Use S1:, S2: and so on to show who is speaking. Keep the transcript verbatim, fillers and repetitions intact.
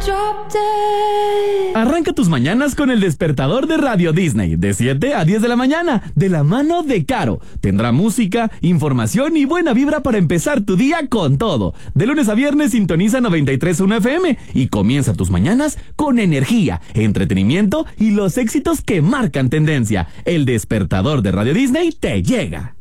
S1: Arranca tus mañanas con el despertador de Radio Disney, de siete a diez de la mañana, de la mano de Caro. Tendrá música, información y buena vibra para empezar tu día con todo. De lunes a viernes sintoniza noventa y tres punto uno F M y comienza tus mañanas con energía, entretenimiento y los éxitos que marcan tendencia. El despertador de Radio Disney te llega.